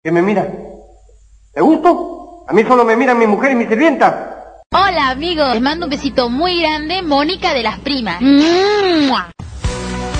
¿Qué me mira? ¿Te gusto? A mí solo me miran mi mujer y mi sirvienta. Hola amigos, les mando un besito muy grande, Mónica de las Primas. ¡Mua!